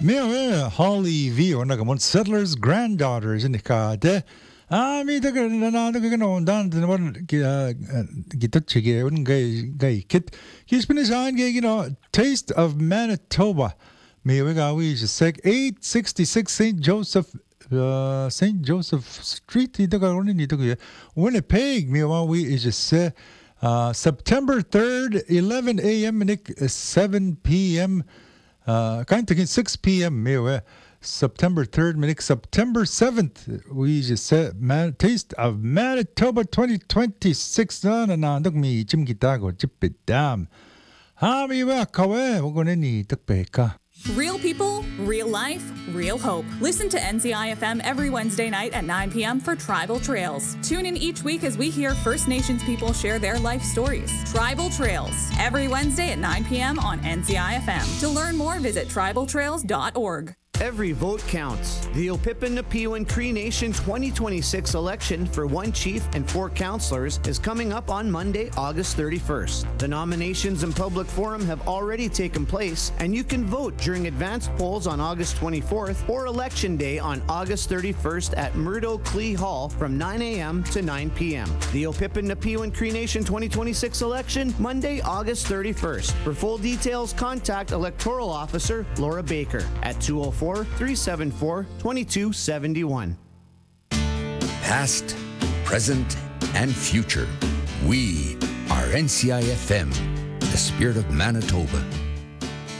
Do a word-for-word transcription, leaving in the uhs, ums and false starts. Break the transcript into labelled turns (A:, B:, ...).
A: Mea Holly V or nagamon settlers granddaughters in the kade. Ah, me the na the gano dan the one get the chige un gay gay kit. He's been designed you know Taste of Manitoba. Me we got we just sec eight sixty six Saint Joseph uh Saint Joseph Street the garoni ni the Winnipeg. Me we is just say uh September third, eleven A M and seven P M. Uh, kind of six P M. Mewe September third, minute September seventh. We just said man, Taste of Manitoba twenty twenty-six. Na na na, dog mi chim gitago chipit dam. Ha mi wa kawe, wagone ni takpeka.
B: Real people, real life, real hope. Listen to N C I F M every Wednesday night at nine P M for Tribal Trails. Tune in each week as we hear First Nations people share their life stories. Tribal Trails, every Wednesday at nine P M on N C I F M. To learn more, visit tribal trails dot org.
C: Every vote counts. The Opipin Napiwin Cree Nation twenty twenty-six election for one chief and four councillors is coming up on Monday, August thirty-first. The nominations and public forum have already taken place, and you can vote during advanced polls on August twenty-fourth or Election Day on August thirty-first at Murdo Clee Hall from nine A M to nine P M. The Opipin Napiwin Cree Nation twenty twenty-six election, Monday, August thirty-first. For full details, contact Electoral Officer Laura Baker at two oh four, three seven four, two two seven one.
D: Past, present, and future. We are N C I F M, the spirit of Manitoba.